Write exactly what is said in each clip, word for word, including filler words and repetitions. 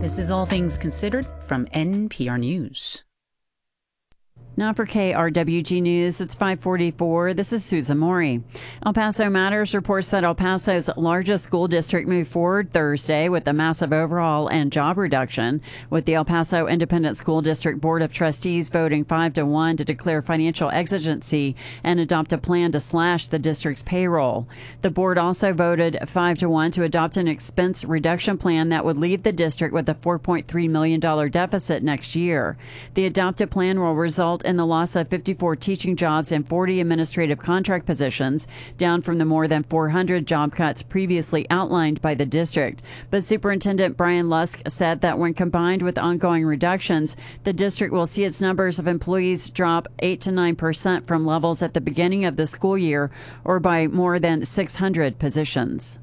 This is All Things Considered from N P R News. Now for K R W G News, it's five forty-four. This is Susan Mori. El Paso Matters reports that El Paso's largest school district moved forward Thursday with a massive overhaul and job reduction, with the El Paso Independent School District Board of Trustees voting five to one to declare financial exigency and adopt a plan to slash the district's payroll. The board also voted five to one to adopt an expense reduction plan that would leave the district with a four point three million dollars deficit next year. The adopted plan will result in the loss of fifty-four teaching jobs and forty administrative contract positions, down from the more than four hundred job cuts previously outlined by the district. But Superintendent Brian Lusk said that when combined with ongoing reductions, the district will see its numbers of employees drop eight to nine percent from levels at the beginning of the school year, or by more than six hundred positions.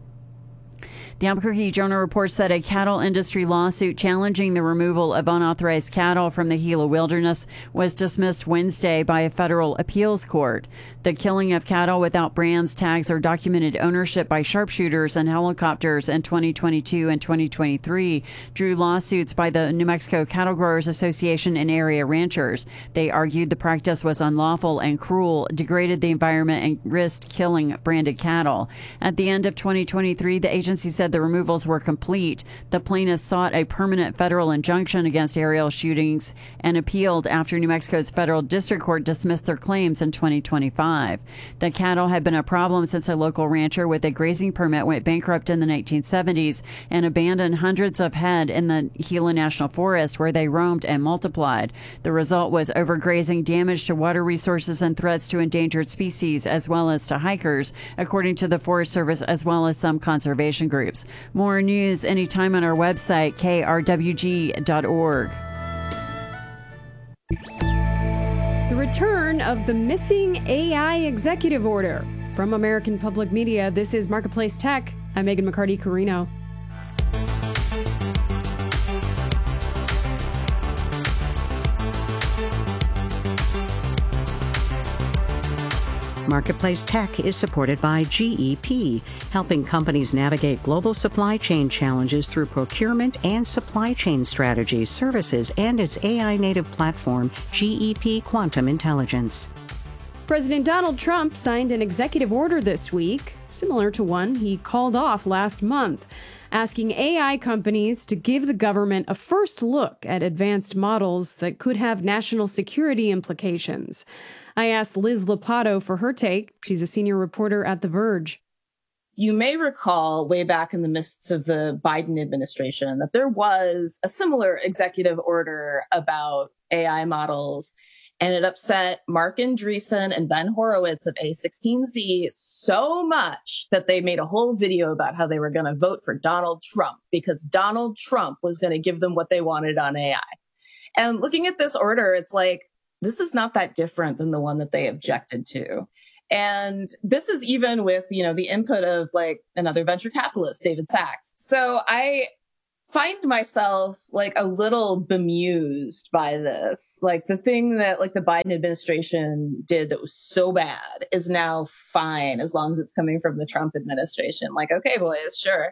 The Albuquerque Journal reports that a cattle industry lawsuit challenging the removal of unauthorized cattle from the Gila Wilderness was dismissed Wednesday by a federal appeals court. The killing of cattle without brands, tags, or documented ownership by sharpshooters and helicopters in twenty twenty-two and twenty twenty-three drew lawsuits by the New Mexico Cattle Growers Association and area ranchers. They argued the practice was unlawful and cruel, degraded the environment, and risked killing branded cattle. At the end of twenty twenty-three, the agency said the removals were complete. The plaintiffs sought a permanent federal injunction against aerial shootings and appealed after New Mexico's federal district court dismissed their claims in twenty twenty-five. The cattle had been a problem since a local rancher with a grazing permit went bankrupt in the nineteen seventies and abandoned hundreds of head in the Gila National Forest, where they roamed and multiplied. The result was overgrazing, damage to water resources, and threats to endangered species as well as to hikers, according to the Forest Service as well as some conservation groups. More news anytime on our website, K R W G dot org. The return of the missing A I executive order. From American Public Media, this is Marketplace Tech. I'm Megan McCarty-Carino. Marketplace Tech is supported by G E P, helping companies navigate global supply chain challenges through procurement and supply chain strategies, services, and its A I-native platform, G E P Quantum Intelligence. President Donald Trump signed an executive order this week, similar to one he called off last month, asking A I companies to give the government a first look at advanced models that could have national security implications. I asked Liz Lopatto for her take. She's a senior reporter at The Verge. You may recall way back in the midst of the Biden administration that there was a similar executive order about A I models, and it upset Mark Andreessen and Ben Horowitz of A sixteen Z so much that they made a whole video about how they were going to vote for Donald Trump because Donald Trump was going to give them what they wanted on A I. And looking at this order, it's like, this is not that different than the one that they objected to. And this is even with, you know, the input of like another venture capitalist, David Sachs. So I find myself like a little bemused by this. Like the thing that like the Biden administration did that was so bad is now fine as long as it's coming from the Trump administration. Like, okay, boys, sure.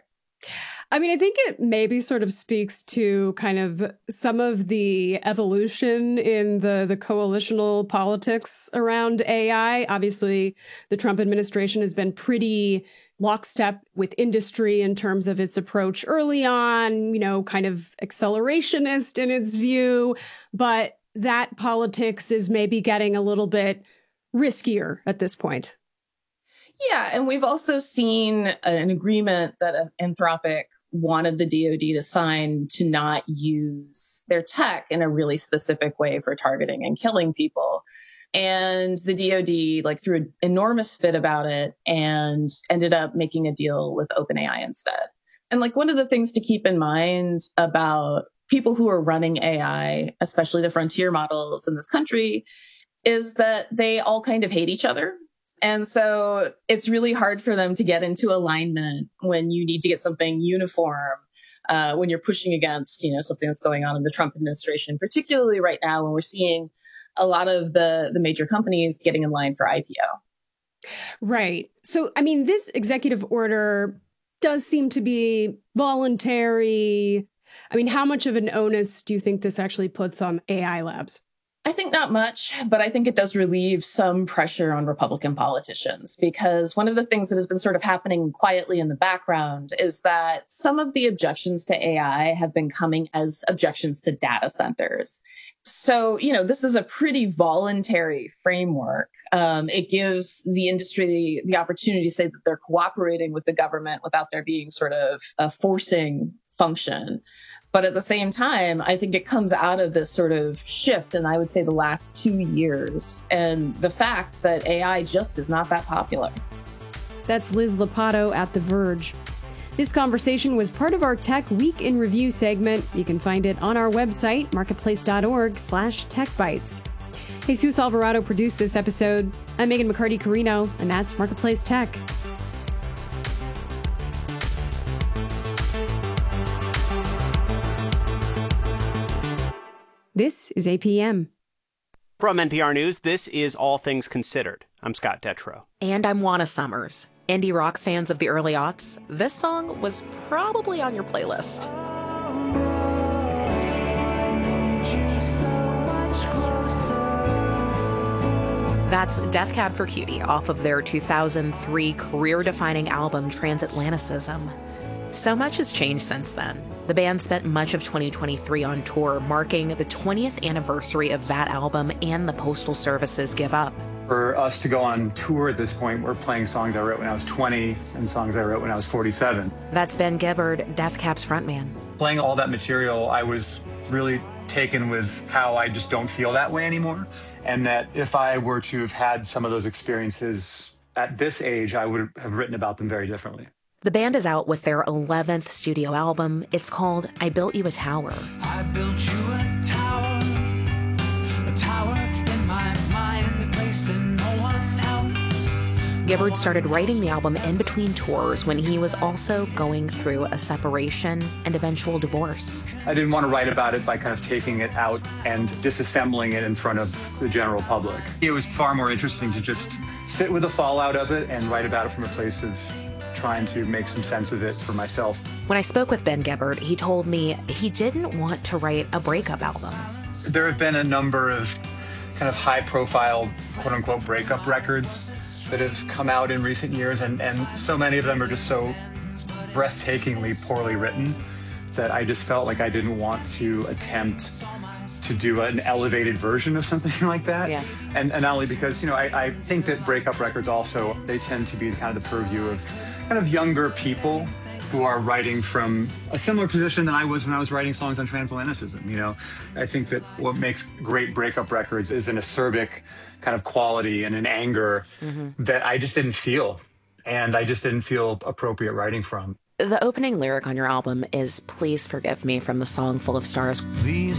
I mean, I think it maybe sort of speaks to kind of some of the evolution in the, the coalitional politics around A I. Obviously, the Trump administration has been pretty lockstep with industry in terms of its approach early on, you know, kind of accelerationist in its view. But that politics is maybe getting a little bit riskier at this point. Yeah, and we've also seen an agreement that Anthropic wanted the D O D to sign to not use their tech in a really specific way for targeting and killing people. And the D O D like threw an enormous fit about it and ended up making a deal with OpenAI instead. And like one of the things to keep in mind about people who are running A I, especially the frontier models in this country, is that they all kind of hate each other. And so it's really hard for them to get into alignment when you need to get something uniform, uh, when you're pushing against, you know, something that's going on in the Trump administration, particularly right now when we're seeing a lot of the, the major companies getting in line for I P O. Right. So, I mean, this executive order does seem to be voluntary. I mean, how much of an onus do you think this actually puts on A I labs? I think not much, but I think it does relieve some pressure on Republican politicians, because one of the things that has been sort of happening quietly in the background is that some of the objections to A I have been coming as objections to data centers. So, you know, this is a pretty voluntary framework. Um, it gives the industry the, the opportunity to say that they're cooperating with the government without there being sort of a forcing function. But at the same time, I think it comes out of this sort of shift, and I would say the last two years, and the fact that A I just is not that popular. That's Liz Lopatto at The Verge. This conversation was part of our Tech Week in Review segment. You can find it on our website, marketplace.org slash techbytes. Jesus Alvarado produced this episode. I'm Megan McCarty-Carino, and that's Marketplace Tech. This is A P M. From N P R News, this is All Things Considered. I'm Scott Detrow. And I'm Juana Summers. Indie rock fans of the early aughts, this song was probably on your playlist. That's Death Cab for Cutie off of their two thousand three career-defining album Transatlanticism. So much has changed since then. The band spent much of twenty twenty-three on tour, marking the twentieth anniversary of that album and the Postal Service's Give Up. For us to go on tour at this point, we're playing songs I wrote when I was twenty and songs I wrote when I was forty-seven. That's Ben Gibbard, Death Cab's frontman. Playing all that material, I was really taken with how I just don't feel that way anymore. And that if I were to have had some of those experiences at this age, I would have written about them very differently. The band is out with their eleventh studio album. It's called I Built You a Tower. I built you a tower, a tower in my mind, a place that no one else. Gibbard started writing the album in between tours when he was also going through a separation and eventual divorce. I didn't want to write about it by kind of taking it out and disassembling it in front of the general public. It was far more interesting to just sit with the fallout of it and write about it from a place of trying to make some sense of it for myself. When I spoke with Ben Gibbard, he told me he didn't want to write a breakup album. There have been a number of kind of high-profile, quote-unquote, breakup records that have come out in recent years, and, and so many of them are just so breathtakingly poorly written that I just felt like I didn't want to attempt to do an elevated version of something like that. Yeah. And, and not only because, you know, I, I think that breakup records also, they tend to be kind of the purview of kind of younger people who are writing from a similar position than I was when I was writing songs on Transatlanticism. You know, I think that what makes great breakup records is an acerbic kind of quality and an anger mm-hmm. that I just didn't feel. And I just didn't feel appropriate writing from. The opening lyric on your album is "Please forgive me" from the song Full of Stars. Please